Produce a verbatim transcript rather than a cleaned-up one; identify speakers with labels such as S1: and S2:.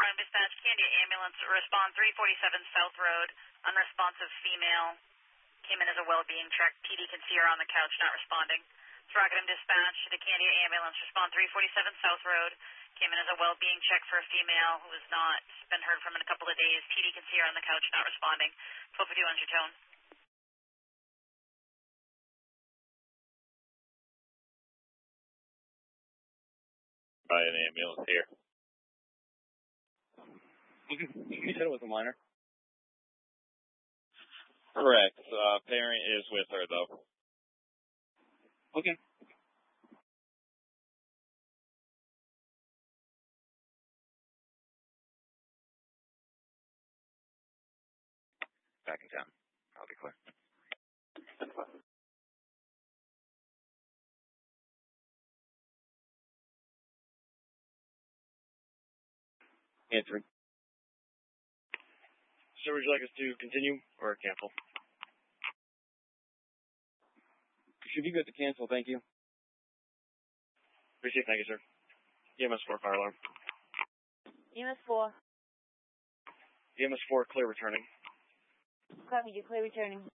S1: Rhode Island Dispatch, Candia ambulance, respond three forty-seven South Road, unresponsive female, came in as a well-being check. P D can see her on the couch, not responding. Rockingham Dispatch to the Candia ambulance, respond three forty-seven South Road, came in as a well-being check for a female who has not been heard from in a couple of days. P D can see her on the couch, not responding. twelve fifty-one is your tone.
S2: By an ambulance here.
S3: You said it was a minor?
S2: Correct. Uh, parent is with her, though.
S3: Okay.
S2: Back in town. I'll be clear.
S3: Answering. So would you like us to continue or cancel? Should be good to cancel, thank you. Appreciate it, thank you, sir. E M S four, fire alarm.
S4: E M S four.
S3: E M S four, clear returning.
S4: Copy, you clear returning.